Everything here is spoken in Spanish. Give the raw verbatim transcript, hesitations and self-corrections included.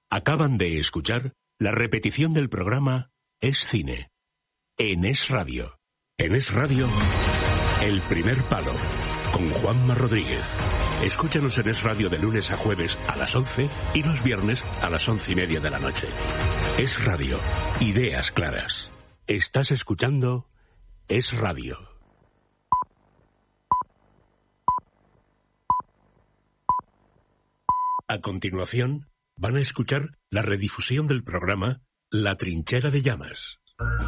Acaban de escuchar la repetición del programa Es Cine, en Es Radio. En Es Radio, El Primer Palo, con Juanma Rodríguez. Escúchanos en Es Radio de lunes a jueves a las once y los viernes a las once y media de la noche. Es Radio, ideas claras. Estás escuchando Es Radio. A continuación, van a escuchar la redifusión del programa La Trinchera de Llamas.